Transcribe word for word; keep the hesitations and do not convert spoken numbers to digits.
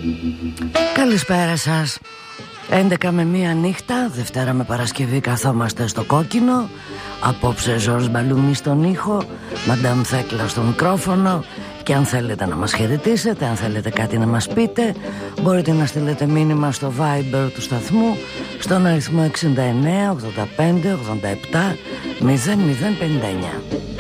Καλησπέρα σας. έντεκα με μία νύχτα, Δευτέρα με Παρασκευή καθόμαστε στο κόκκινο. Απόψε Ζορς Μπαλούνι στον ήχο, Μαντάμ Θέκλα στο μικρόφωνο. Και αν θέλετε να μας χαιρετήσετε, αν θέλετε κάτι να μας πείτε, μπορείτε να στείλετε μήνυμα στο Viber του σταθμού στον αριθμό εξήντα εννέα ογδόντα πέντε ογδόντα επτά μηδέν μηδέν πενήντα εννέα.